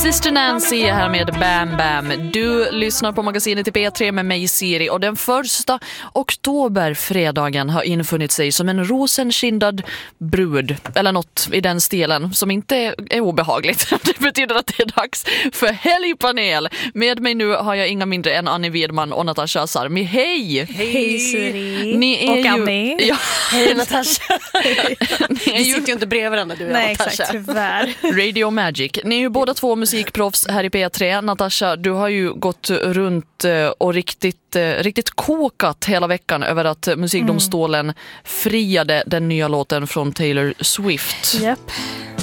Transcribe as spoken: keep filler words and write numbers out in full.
Sister Nancy här med Bam Bam. Du lyssnar på magasinet i P tre med mig Siri, och den första oktober fredagen har infunnit sig som en rosenkindad brud eller något i den stilen som inte är obehagligt. Det betyder att det är dags för helgpanel. Med mig nu har jag inga mindre än Annie Widman och Natasha Sarmi. Hej! Hej Siri! Ni är och ju... Annie. Ja. Hej Natasha! Ni är Vi ju... sitter ju inte bredvid varandra, du och Nej, Natasha. exakt, tyvärr. Radio Magic. Ni är ju båda två musikproffs här i P tre. Natasha, du har ju gått runt och riktigt, riktigt kokat hela veckan över att musikdomstolen mm. friade den nya låten från Taylor Swift. Japp.